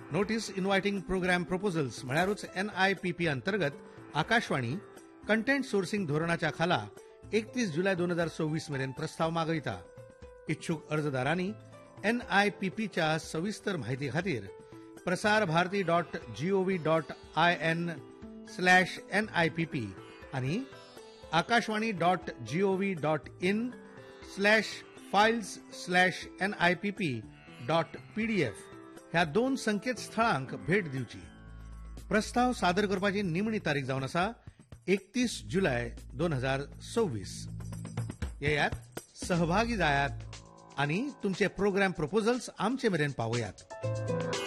Notice inviting programme proposals म्हळ्यारूच NIPP अंतर्गत Akashvani content sourcing धोरणाच्या खाला 31 जुलै 2024 मेरेन प्रस्ताव मागयता. इच्छुक अर्जदारांनी NIPPच्या सविस्तर म्हायती खातीर prasarbharati.gov.in/NIPP आणि akashwani.gov.in/files/NIPP.pdf ह्या 2 संकेतस्थळांक भेट दिवची. प्रस्ताव सादर करपाची निमणी तारीख जावन आसा 31 जुलै 2024. येयात, सहभागी जायात आणि तुमचे प्रोग्राम प्रपोजल्स आमचे मेरेन पावयात.